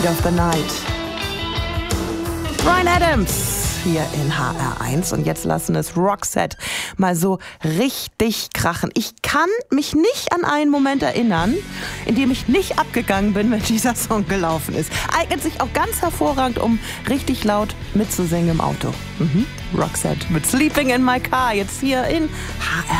of the Night. Bryan Adams hier in HR1 und jetzt lassen es Roxette mal so richtig krachen. Ich kann mich nicht an einen Moment erinnern, in dem ich nicht abgegangen bin, wenn dieser Song gelaufen ist. Eignet sich auch ganz hervorragend, um richtig laut mitzusingen im Auto. Roxette mit Sleeping in My Car, jetzt hier in HR.